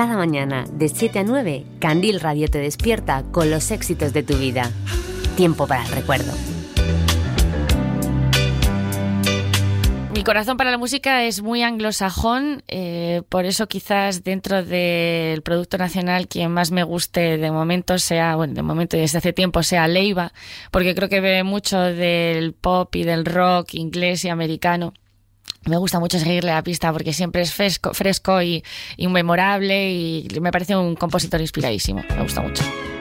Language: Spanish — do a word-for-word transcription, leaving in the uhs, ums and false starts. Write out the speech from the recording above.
Cada mañana, de siete a nueve, Candil Radio te despierta con los éxitos de tu vida. Tiempo para el recuerdo. Mi corazón para la música es muy anglosajón, eh, por eso quizás dentro del producto nacional quien más me guste de momento sea, bueno, de momento y desde hace tiempo sea Leiva, porque creo que bebe mucho del pop y del rock inglés y americano. Me gusta mucho seguirle la pista porque siempre es fresco, fresco y, y memorable, y me parece un compositor inspiradísimo. Me gusta mucho.